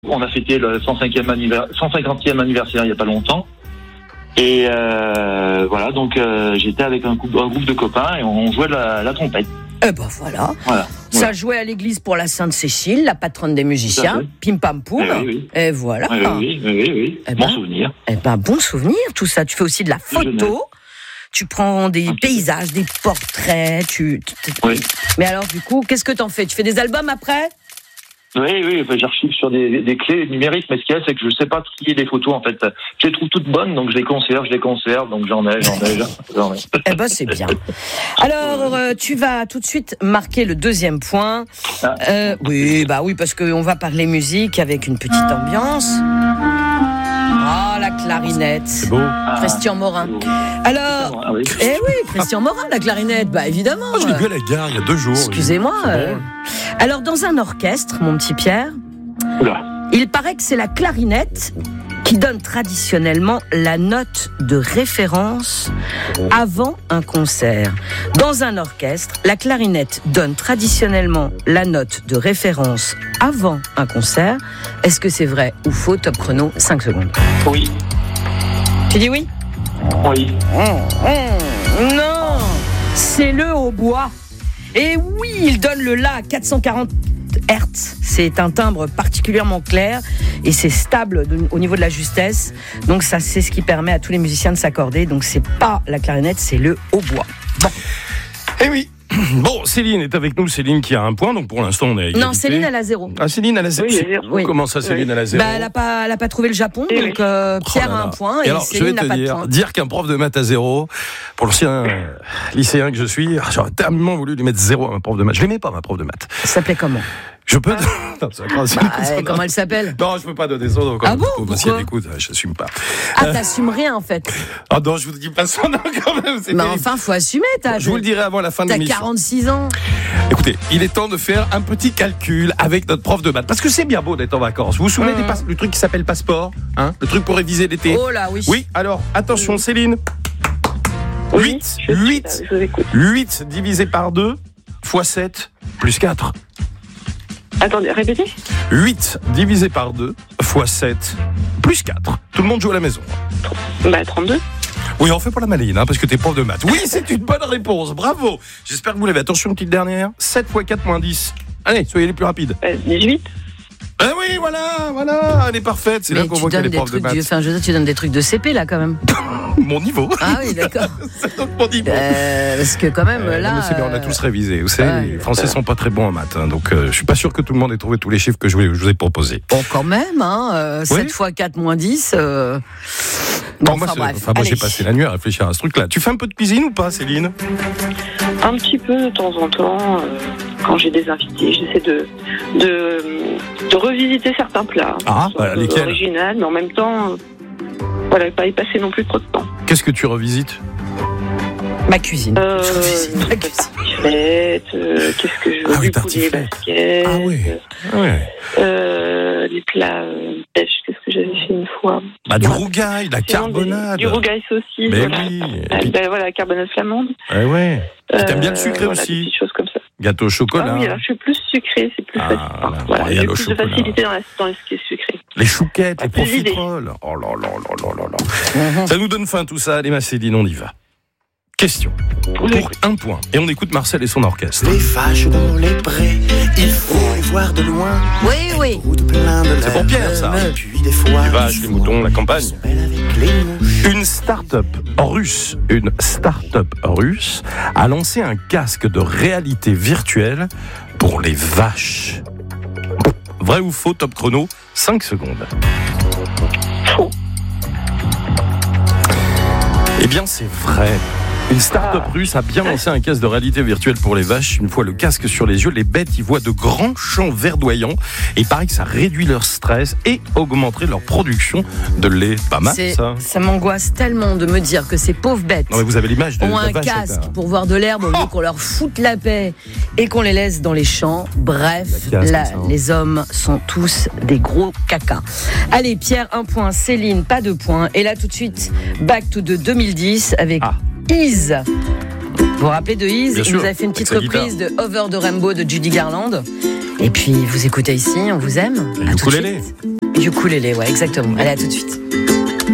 On a fêté le 150e anniversaire il n'y a pas longtemps. Et voilà, donc j'étais avec un groupe de copains et on jouait la trompette. Eh ben voilà. Ça jouait à l'église pour la Sainte-Cécile, la patronne des musiciens. Pim pam poum. Oui. Et voilà. Oui. Bon souvenir. Eh ben bon souvenir, tout ça. Tu fais aussi de la photo. Tu prends des paysages, des portraits. Oui. Mais alors du coup, qu'est-ce que t'en fais? Tu fais des albums après? Oui, j'archive sur des clés numériques, mais ce qu'il y a, c'est que je ne sais pas trier les photos, en fait. Je les trouve toutes bonnes, donc je les conserve, donc j'en ai. Eh ben, c'est bien. Alors, tu vas tout de suite marquer le deuxième point. Oui, parce qu'on va parler musique avec une petite ambiance. La clarinette. C'est beau. Christian Morin. Alors, Christian Morin, la clarinette, évidemment. Je l'ai vu à la gare il y a 2 jours. Excusez-moi. Alors, dans un orchestre, mon petit Pierre, il paraît que c'est la clarinette qui donne traditionnellement la note de référence avant un concert. Dans un orchestre, la clarinette donne traditionnellement la note de référence avant un concert. Est-ce que c'est vrai ou faux? Top chrono, 5 secondes. Oui. Tu dis oui? Oui. Non, c'est le hautbois. Et oui, il donne le La à 440 Hertz. C'est un timbre particulièrement clair et c'est stable au niveau de la justesse. Donc ça, c'est ce qui permet à tous les musiciens de s'accorder. Donc c'est pas la clarinette, c'est le hautbois. Bon. Eh oui. Bon, Céline est avec nous. Céline qui a 1 point, donc pour l'instant on est. Non, Céline elle a 0. Ah, Céline elle a 0. Oui. Comment ça, Céline elle a 0? Elle a pas trouvé le Japon, donc Pierre a 1 point et alors, Céline n'a pas de point. Dire qu'un prof de maths a 0, pour l'ancien lycéen que je suis, j'aurais tellement voulu lui mettre 0 à un prof de maths. Je l'aimais pas, ma prof de maths. Ça s'appelait comment? Je peux. Comment elle s'appelle? Non, je peux pas donner son nom. Ah bon? Si elle écoute, j'assume pas. T'assumes rien en fait. Ah non, je vous dis pas son nom quand même. Mais enfin, faut assumer. Je vous le dirai avant la fin de l'émission. T'as 46 ans. Écoutez, il est temps de faire un petit calcul avec notre prof de maths. Parce que c'est bien beau d'être en vacances. Vous vous souvenez du truc qui s'appelle passeport, hein? Le truc pour réviser l'été. Oh là, oui. Oui, alors, attention, Céline. 8 divisé par 2 fois 7 plus 4. Attendez, répétez. 8 divisé par 2 fois 7 plus 4. Tout le monde joue à la maison. 32. Oui, on fait pas la maline, parce que t'es prof de maths. Oui, c'est une bonne réponse, bravo. J'espère que vous l'avez. Attention, une petite dernière. 7 fois 4 moins 10. Allez, soyez les plus rapides. 18. Ah oui, voilà, elle est parfaite. C'est là qu'on voit qu'elle est prof de maths. Tu donnes des trucs de CP, là, quand même. Mon niveau. Ah oui, d'accord. C'est donc mon niveau. Parce que quand même, là... Non, c'est bien, on a tous révisé. Vous savez, les Français sont pas très bons en maths. Donc, je suis pas sûr que tout le monde ait trouvé tous les chiffres que je vous ai proposés. Bon, quand même, 7 fois 4 moins 10... Bon, moi, bref. Moi, j'ai passé la nuit à réfléchir à ce truc-là. Tu fais un peu de cuisine ou pas, Céline? Un petit peu de temps en temps, quand j'ai des invités, j'essaie de revisiter certains plats. Lesquels? Original, mais en même temps, pas y passer non plus trop de temps. Qu'est-ce que tu revisites? Ma cuisine. Je revisite ma cuisine. Qu'est-ce que je veux? Du poulet basket. Ah oui. Les plats pêche, qu'est-ce que j'avais fait une fois? Du rougail, la carbonade. Du rougail saucisse. Mais voilà. oui. La carbonade flamande. Ouais. T'aimes bien le sucré aussi? Des petites choses comme ça. Gâteau au chocolat. Ah oui, alors je suis plus sucré, c'est plus facile. J'ai plus de facilité dans ce qui est sucré. Les chouquettes, les profiteroles. Oh là là là là là. Ça nous donne faim tout ça. Allez, ma Céline, on y va. Question. Pour 1 point. Et on écoute Marcel et son orchestre. Les vaches dans les prés, il faut les voir de loin. Oui. C'est pour Pierre, ça. Et puis des fois, les vaches, les moutons, la campagne. Une start-up russe a lancé un casque de réalité virtuelle pour les vaches. Vrai ou faux, top chrono, 5 secondes. Faux. Eh bien, c'est vrai. Une start-up russe a bien lancé un casque de réalité virtuelle pour les vaches. Une fois le casque sur les yeux, les bêtes y voient de grands champs verdoyants. Et il paraît que ça réduit leur stress et augmenterait leur production de lait. Pas mal, ça. Ça m'angoisse tellement de me dire que ces pauvres bêtes non, mais vous avez l'image de ont un casque pour voir de l'herbe au lieu qu'on leur foute la paix et qu'on les laisse dans les champs. Bref, les hommes sont tous des gros cacas. Allez, Pierre, 1 point. Céline, pas 2 points. Et là, tout de suite, back to the 2010 avec... Ease. Vous vous rappelez de Ease? Il nous a fait une petite reprise de Over the Rainbow de Judy Garland. Et puis vous écoutez ici, on vous aime. Ukulélé. Ukulélé, ouais, exactement. Allez, à tout de suite.